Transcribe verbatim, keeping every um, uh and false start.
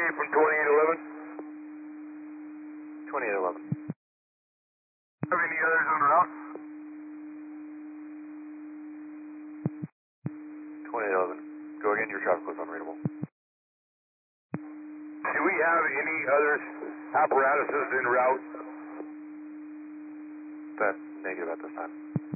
Copy from twenty-eight eleven. twenty-eight eleven. Have any others on route? twenty-eight eleven. Go again, your traffic was unreadable. Do we have any other apparatuses en route? That negative at this time.